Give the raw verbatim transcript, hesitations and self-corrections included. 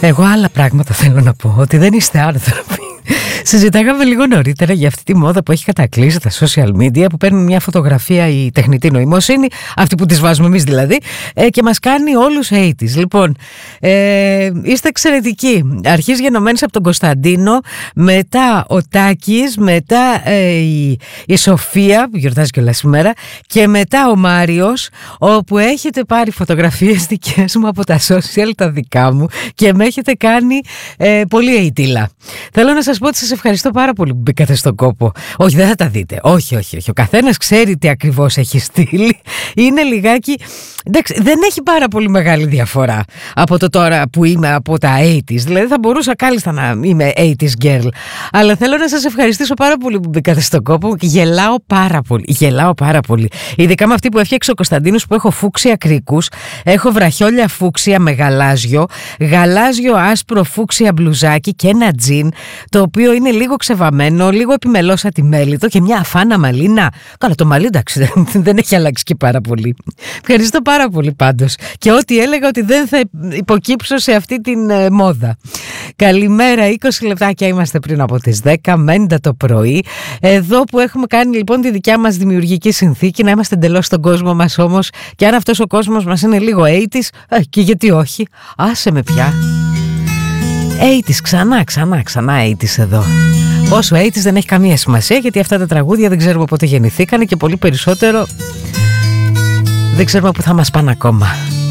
Εγώ άλλα πράγματα θέλω να πω, ότι δεν είστε άνθρωποι. Συζητάγαμε λίγο νωρίτερα για αυτή τη μόδα που έχει κατακλείσει τα social media, που παίρνουν μια φωτογραφία η τεχνητή νοημοσύνη, αυτή που τις βάζουμε εμείς δηλαδή, ε, και μας κάνει όλους ογδόντα. Λοιπόν, ε, είστε εξαιρετικοί. Αρχής γενομένης από τον Κωνσταντίνο, μετά ο Τάκης, μετά ε, η, η Σοφία που γιορτάζει κιόλας σήμερα, και μετά ο Μάριος, όπου έχετε πάρει φωτογραφίες δικές μου από τα social, τα δικά μου, και με έχετε κάνει ε, πολύ αιτήλα. Θέλω να σας πω ότι σας ευχαριστώ πάρα πολύ που μπήκατε στον κόπο. Όχι, δεν θα τα δείτε. Όχι, όχι, όχι. Ο καθένας ξέρει τι ακριβώς έχει στείλει. Είναι λιγάκι. Εντάξει, δεν έχει πάρα πολύ μεγάλη διαφορά από το τώρα που είμαι από τα ογδόντα. Δηλαδή θα μπορούσα κάλλιστα να είμαι ογδόντα girl. Αλλά θέλω να σας ευχαριστήσω πάρα πολύ που μπήκατε στον κόπο. Γελάω πάρα πολύ. Γελάω πάρα πολύ. Ειδικά με αυτή που έφτιαξε ο Κωνσταντίνος, που έχω φούξια κρίκους, έχω βραχιόλια φούξια με γαλάζιο, γαλάζιο άσπρο φούξια μπλουζάκι και ένα τζιν, το οποίο είναι λίγο ξεβαμένο, λίγο επιμελώς ατιμέλιτο, και μια αφάνα μαλλίνα. Καλά, το μαλλί εντάξει δεν έχει αλλάξει και πάρα πολύ. Ευχαριστώ πάρα πολύ πάντως. Και ό,τι έλεγα ότι δεν θα υποκύψω σε αυτή την ε, μόδα. Καλημέρα, είκοσι λεπτάκια είμαστε πριν από τις δέκα, μέντα το πρωί. Εδώ που έχουμε κάνει λοιπόν τη δικιά μας δημιουργική συνθήκη, να είμαστε εντελώς στον κόσμο μας όμως, και αν αυτός ο κόσμος μας είναι λίγο ογδόντα, ε, και γιατί όχι, άσε με πια. ογδόντα, ξανά, ξανά, ξανά ογδόντα εδώ. Πόσο ογδόντα δεν έχει καμία σημασία, γιατί αυτά τα τραγούδια δεν ξέρουμε πότε γεννηθήκανε, και πολύ περισσότερο δεν ξέρουμε που θα μας πάνε ακόμα.